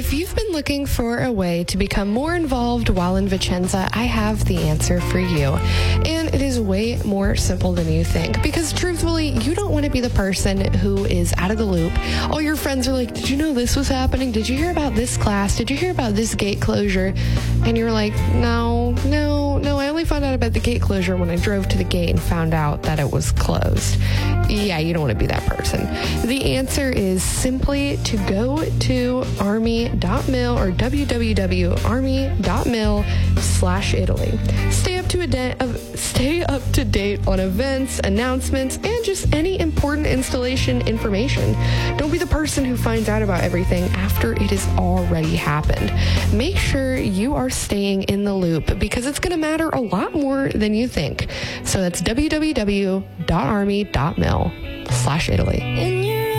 If you've been looking for a way to become more involved while in Vicenza, I have the answer for you. And it is way more simple than you think, because truthfully, you don't want to be the person who is out of the loop. All your friends are like, did you know this was happening? Did you hear about this class? Did you hear about this gate closure? And you're like, no, I only found out about the gate closure when I drove to the gate and found out that it was closed. Yeah, you don't want to be that person. The answer is simply to go to army.mil or www.army.mil/Italy. Stay up to date on events, announcements, and just any important installation information. Don't be the person who finds out about everything after it has already happened. Make sure you are staying in the loop, because it's going to matter a lot more than you think. So that's www.army.mil/Italy.